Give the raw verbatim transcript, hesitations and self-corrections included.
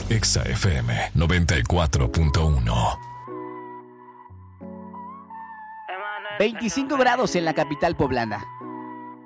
Exa F M noventa y cuatro punto uno. veinticinco grados en la capital poblana.